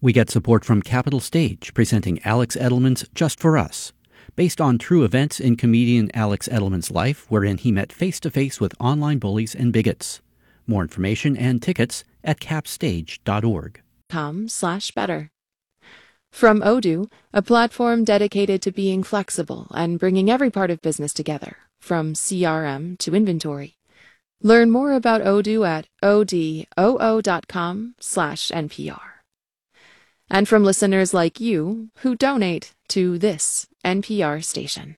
We get support from Capital Stage, presenting Alex Edelman's Just for Us, based on true events in comedian Alex Edelman's life, wherein he met face-to-face with online bullies and bigots. More information and tickets at capstage.org. .com/better. From Odoo, a platform dedicated to being flexible and bringing every part of business together, from CRM to inventory. Learn more about Odoo at odoo.com/NPR. And from listeners like you who donate to this NPR station.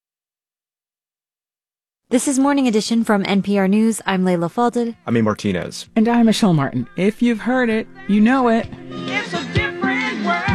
This is Morning Edition from NPR News. I'm Layla Falded. I'm A. Martinez. And I'm Michelle Martin. If you've heard it, you know it. It's a different world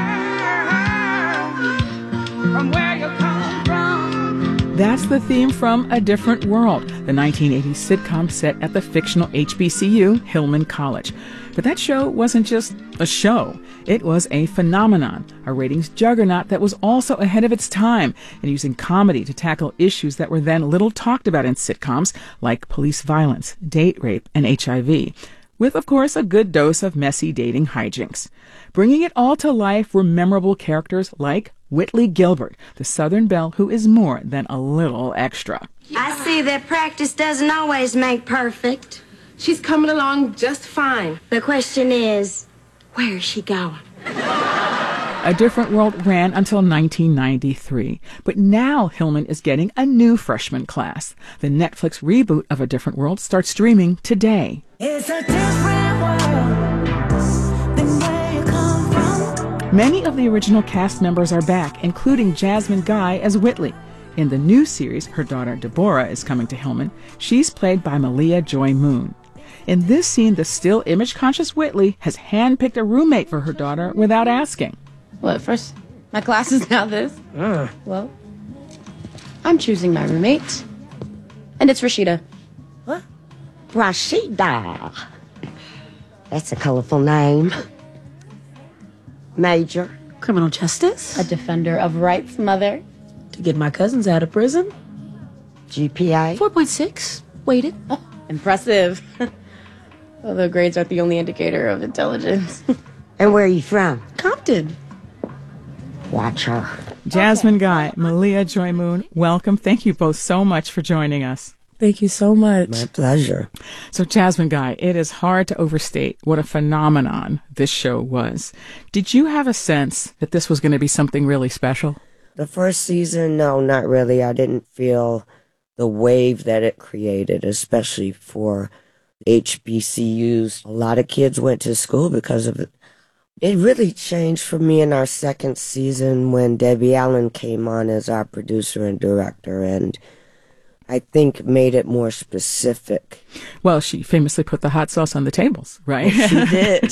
from where you come from. That's the theme from A Different World, the 1980s sitcom set at the fictional HBCU, Hillman College. But that show wasn't just a show. It was a phenomenon, a ratings juggernaut that was also ahead of its time and using comedy to tackle issues that were then little talked about in sitcoms, like police violence, date rape, and HIV, with, of course, a good dose of messy dating hijinks. Bringing it all to life were memorable characters like Whitley Gilbert, the Southern belle who is more than a little extra. I see that practice doesn't always make perfect. She's coming along just fine. The question is, where is she going? A Different World ran until 1993, but now Hillman is getting a new freshman class. The Netflix reboot of A Different World starts streaming today. It's a different world than where you come from. Many of the original cast members are back, including Jasmine Guy as Whitley. In the new series, her daughter Deborah is coming to Hillman. She's played by Malia Joy Moon. In this scene, the still image-conscious Whitley has handpicked a roommate for her daughter without asking. What, first, my class is now this? Well, I'm choosing my roommate. And it's Rashida. What? Rashida. That's a colorful name. Major. Criminal justice. A defender of rights, mother. To get my cousins out of prison. GPA. 4.6. Weighted. Oh, impressive. Although grades aren't the only indicator of intelligence. And where are you from? Compton. Watch her. Jasmine Guy, Malia Joy Moon, welcome. Thank you both so much for joining us. Thank you so much. My pleasure. So, Jasmine Guy, it is hard to overstate what a phenomenon this show was. Did you have a sense that this was going to be something really special? The first season, no, not really. I didn't feel the wave that it created, especially for HBCUs. A lot of kids went to school because of it. It really changed for me in our second season when Debbie Allen came on as our producer and director, and I think made it more specific. Well, she famously put the hot sauce on the tables, right? She did.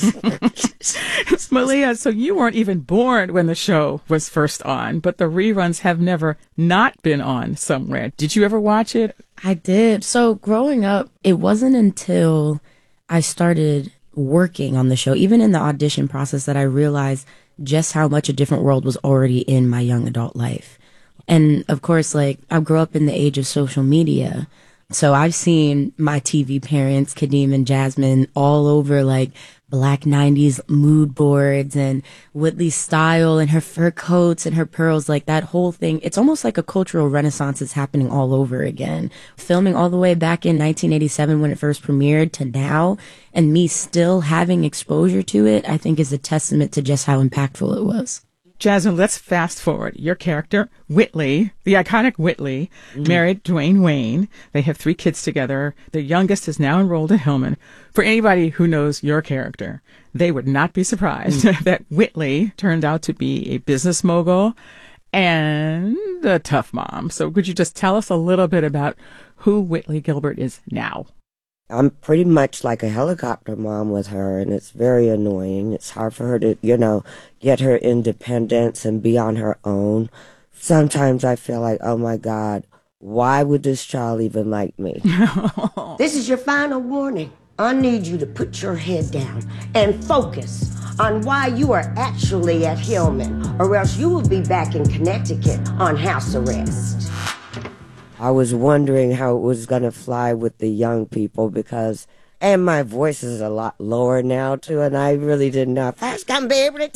Malia, so you weren't even born when the show was first on, but the reruns have never not been on somewhere. Did you ever watch it? I did. So growing up, it wasn't until I started working on the show, even in the audition process, that I realized just how much A Different World was already in my young adult life. And of course, like, I grew up in the age of social media. So I've seen my TV parents, Kadeem and Jasmine, all over like Black 90s mood boards and Whitley's style and her fur coats and her pearls, like that whole thing. It's almost like a cultural renaissance is happening all over again. Filming all the way back in 1987 when it first premiered to now, and me still having exposure to it, I think is a testament to just how impactful it was. Jasmine, let's fast forward. Your character, Whitley, the iconic Whitley, married Dwayne Wayne. They have 3 kids together. Their youngest is now enrolled at Hillman. For anybody who knows your character, they would not be surprised that Whitley turned out to be a business mogul and a tough mom. So could you just tell us a little bit about who Whitley Gilbert is now? I'm pretty much like a helicopter mom with her, and it's very annoying. It's hard for her to, get her independence and be on her own. Sometimes I feel like, oh my God, why would this child even like me? This is your final warning. I need you to put your head down and focus on why you are actually at Hillman, or else you will be back in Connecticut on house arrest. I was wondering how it was going to fly with the young people and my voice is a lot lower now too, and I really didn't know if I was going to be able to